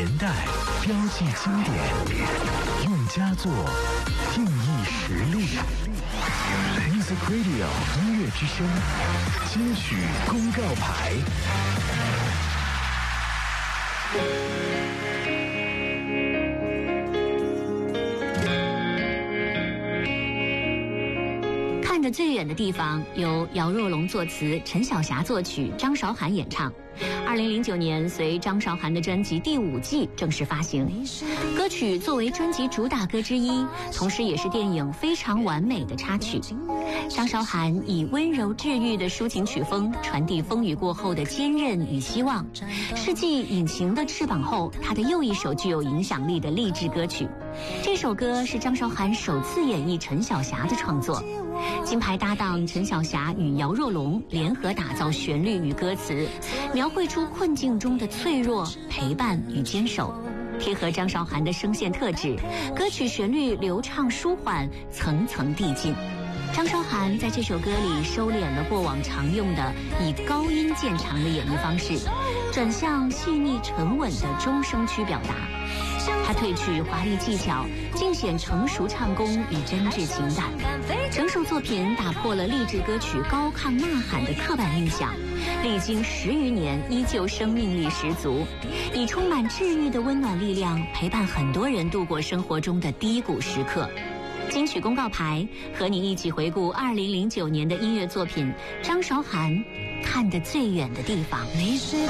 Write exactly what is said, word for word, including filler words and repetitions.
年代，标记经典，用佳作定义实力。Music Radio 音乐之声，金曲公告牌。 看着最远的地方，由姚若龙作词，陈小霞作曲，张韶涵演唱。二零零九年，随张韶涵的专辑《第五季》正式发行。歌曲作为专辑主打歌之一，同时也是电影《非常完美》的插曲。张韶涵以温柔治愈的抒情曲风，传递风雨过后的坚韧与希望。是继《隐形的翅膀》后，她的又一首具有影响力的励志歌曲。这首歌是张韶涵首次演绎陈小霞的创作。金牌搭档陈小霞与姚若龙联合打造旋律与歌词，描绘出困境中的脆弱、陪伴与坚守，贴合张韶涵的声线特质。歌曲旋律流畅舒缓，层层递进。张韶涵在这首歌里收敛了过往常用的以高音渐长的演绎方式，转向细腻沉稳的中声区表达。他褪去华丽技巧，尽显成熟唱功与真挚情感。整首作品打破了励志歌曲高亢呐喊的刻板印象，历经十余年依旧生命力十足，以充满治愈的温暖力量陪伴很多人度过生活中的低谷时刻。金曲公告牌和你一起回顾二零零九年的音乐作品，张韶涵看得最远的地方。你是